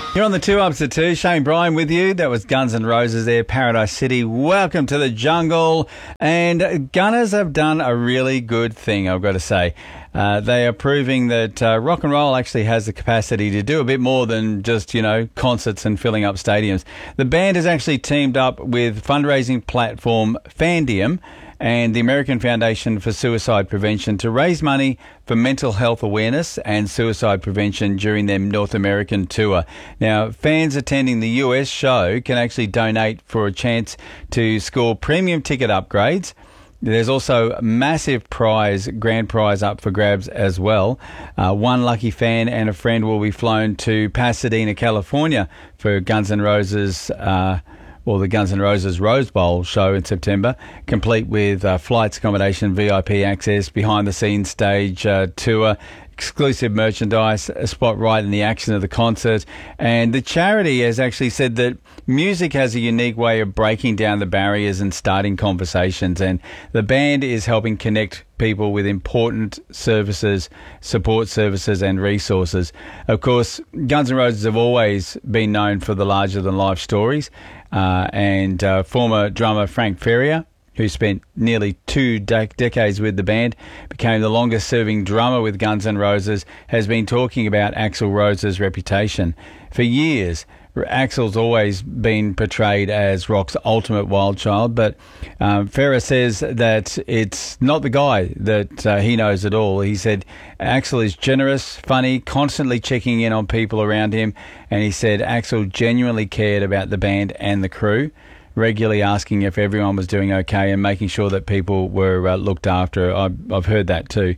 You're on the 2 Ups at 2. Shane Bryan with you. That was Guns N' Roses there, Paradise City. Welcome to the jungle. And Gunners have done a really good thing, I've got to say. They are proving that rock and roll actually has the capacity to do a bit more than just, concerts and filling up stadiums. The band has actually teamed up with fundraising platform Fandium and the American Foundation for Suicide Prevention to raise money for mental health awareness and suicide prevention during their North American tour. Now, fans attending the US show can actually donate for a chance to score premium ticket upgrades. There's also a massive grand prize up for grabs as well. One lucky fan and a friend will be flown to Pasadena, California for Guns N' Roses, the Guns N' Roses Rose Bowl show in September, complete with flights, accommodation, VIP access, behind-the-scenes stage tour, exclusive merchandise, a spot right in the action of the concert. And the charity has actually said that music has a unique way of breaking down the barriers and starting conversations, and the band is helping connect people with important services, support services and resources. Of course, Guns N' Roses have always been known for the larger-than-life stories, and former drummer Frank Ferrier, who spent nearly 2 decades with the band, became the longest-serving drummer with Guns N' Roses, has been talking about Axl Rose's reputation. For years, Axl's always been portrayed as rock's ultimate wild child, but Ferrier says that it's not the guy that he knows at all. He said Axl is generous, funny, constantly checking in on people around him, and he said Axl genuinely cared about the band and the crew, regularly asking if everyone was doing okay and making sure that people were looked after. I've heard that too.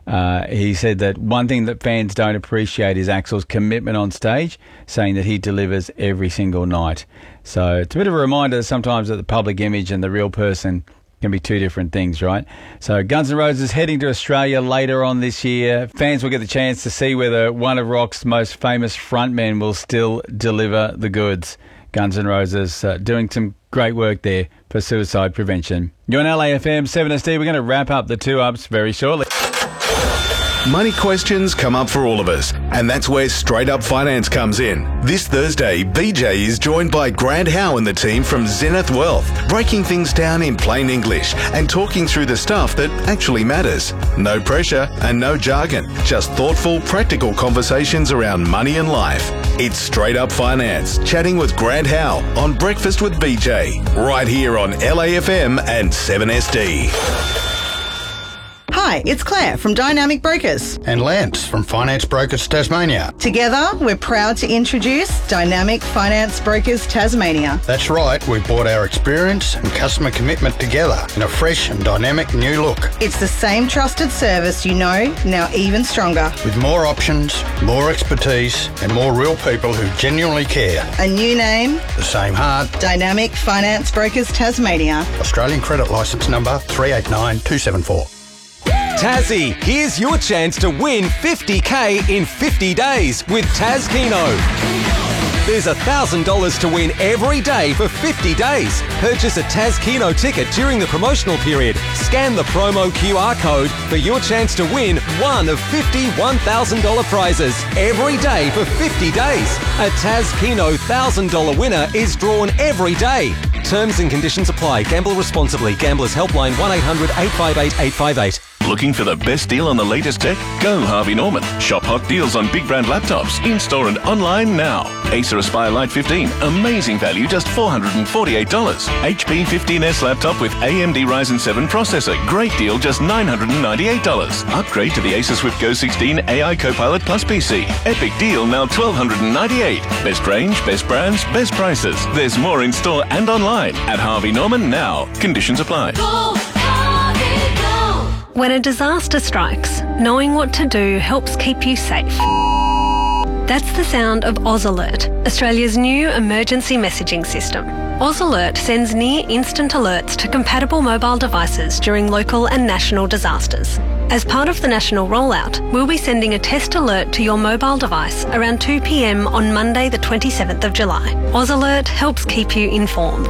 He said that one thing that fans don't appreciate is Axl's commitment on stage, saying that he delivers every single night. So it's a bit of a reminder sometimes that the public image and the real person can be two different things, right? So Guns N' Roses heading to Australia later on this year. Fans will get the chance to see whether one of rock's most famous frontmen will still deliver the goods. Guns N' Roses doing some great work there for suicide prevention. You're on LAFM 7SD. We're going to wrap up the 2 Ups very shortly. Money questions come up for all of us, and that's where Straight Up Finance comes in. This Thursday, BJ is joined by Grant Howe and the team from Zenith Wealth, breaking things down in plain English and talking through the stuff that actually matters. No pressure and no jargon, just thoughtful, practical conversations around money and life. It's Straight Up Finance, chatting with Grant Howe on Breakfast with BJ, right here on LAFM and 7SD. Hi, it's Claire from Dynamic Brokers. And Lance from Finance Brokers Tasmania. Together, we're proud to introduce Dynamic Finance Brokers Tasmania. That's right, we've brought our experience and customer commitment together in a fresh and dynamic new look. It's the same trusted service you know, now even stronger. With more options, more expertise and more real people who genuinely care. A new name. The same heart. Dynamic Finance Brokers Tasmania. Australian credit licence number 389274. Tassie, here's your chance to win 50K in 50 days with Tas Keno. There's $1,000 to win every day for 50 days. Purchase a Tas Keno ticket during the promotional period. Scan the promo QR code for your chance to win one of 50 $1,000 prizes every day for 50 days. A Tas Keno $1,000 winner is drawn every day. Terms and conditions apply. Gamble responsibly. Gamblers Helpline 1-800-858-858. Looking for the best deal on the latest tech? Go Harvey Norman. Shop hot deals on big brand laptops, in-store and online now. Acer Aspire Lite 15, amazing value, just $448. HP 15S laptop with AMD Ryzen 7 processor, great deal, just $998. Upgrade to the Acer Swift Go 16 AI Copilot Plus PC. Epic deal, now $1,298. Best range, best brands, best prices. There's more in store and online at Harvey Norman now. Conditions apply. Go, Harvey, go. When a disaster strikes, knowing what to do helps keep you safe. That's the sound of Oz Alert, Australia's new emergency messaging system. Oz Alert sends near-instant alerts to compatible mobile devices during local and national disasters. As part of the national rollout, we'll be sending a test alert to your mobile device around 2 p.m. on Monday the 27th of July. Oz Alert helps keep you informed.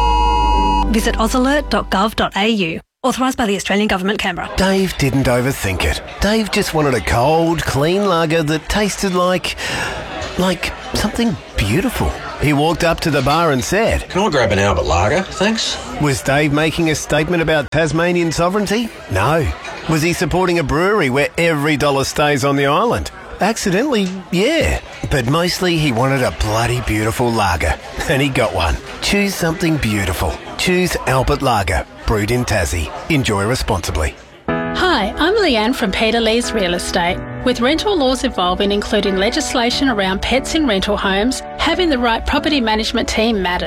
Visit ozalert.gov.au. Authorised by the Australian Government, Canberra. Dave didn't overthink it. Dave just wanted a cold, clean lager that tasted like something beautiful. He walked up to the bar and said, "Can I grab an Albert Lager, thanks?" Was Dave making a statement about Tasmanian sovereignty? No. Was he supporting a brewery where every dollar stays on the island? Accidentally, yeah. But mostly he wanted a bloody beautiful lager. And he got one. Choose something beautiful. Choose Albert Lager, brewed in Tassie. Enjoy responsibly. Hi, I'm Leanne from Peter Lee's Real Estate. With rental laws evolving, including legislation around pets in rental homes, having the right property management team matters.